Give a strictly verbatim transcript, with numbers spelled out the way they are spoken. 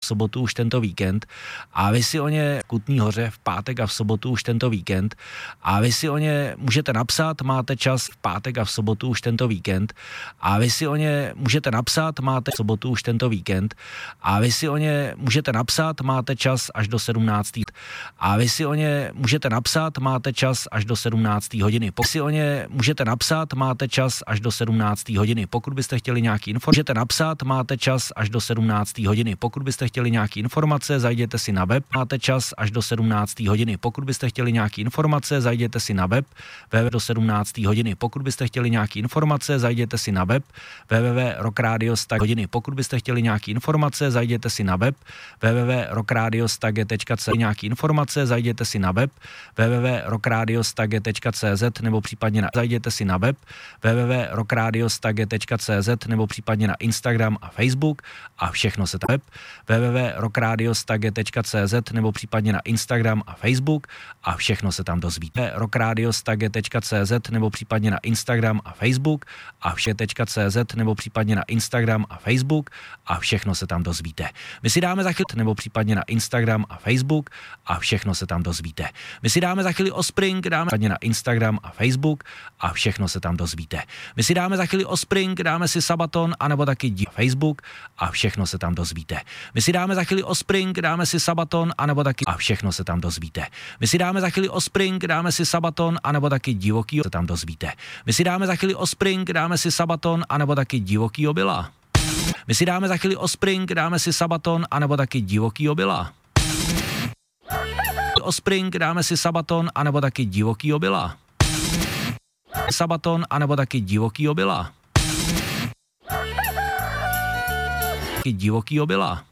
sobotu už tento víkend a vy si o ně v Kutný Hoře v pátek a v sobotu už tento víkend a vy si o ně můžete napsat, máte čas v pátek a v sobotu už tento víkend a vy si o ně můžete napsat, máte v sobotu už tento víkend a vy si o ně můžete napsat, máte čas až do sedmnácté a vy si o ně můžete napsat, máte čas až do sedmnácté hodiny. Pokud si o ně můžete napsat, máte čas až do sedmnácté hodiny. Pokud byste chtěli nějaký informace, můžete napsat, máte čas až do sedmnácté hodiny. Pokud byste chtěli nějaký informace, zajděte si na web, máte čas až do sedmnácté hodiny. Pokud byste chtěli nějaký informace, zajděte si na web www do sedmnácté hodiny. Pokud byste chtěli nějaký informace, zajděte si na web www tečka rockradiostag hodiny. Pokud byste chtěli nějaký informace, zajděte si na web www tečka rockradiostag tečka cz nějaký informace, zajděte si na web www tečka rockradiostag tečka cz nebo případně na zajděte si na web www tečka rockradiostag tečka cz nebo případně na Instagram a Facebook a všechno se tam web www tečka rockradiostag tečka cz nebo případně na Instagram a Facebook a všechno se tam dozvíte. rockradiostag tečka cz nebo případně na Instagram a Facebook a vše tečka cz nebo případně na Instagram a Facebook a všechno se tam dozvíte. My si dáme za chvíli nebo případně na Instagram a Facebook a všechno se tam dozvíte. My si dáme za chvíli Offspring, dáme případně na Instagram a Facebook a všechno se tam dozvíte. My si dáme za chvíli Offspring, dáme si Sabaton anebo taky dí Facebook a všechno se tam dozvíte. My si dáme za chvíli Offspring, dáme si Sabaton anebo taky a všechno se tam dozvíte. My si dáme za chvíli Offspring, dáme si Sabaton anebo taky divoký se tam dozvíte. My si dáme za chvíli Offspring, dáme si Sabaton anebo taky divoký obyla. My si dáme za chvíli Offspring, dáme si Sabaton anebo taky divoký obyla. Offspring, dáme si Sabaton anebo taky divoký obyla. Sabaton anebo taky divoký obyla. Divoký obyla.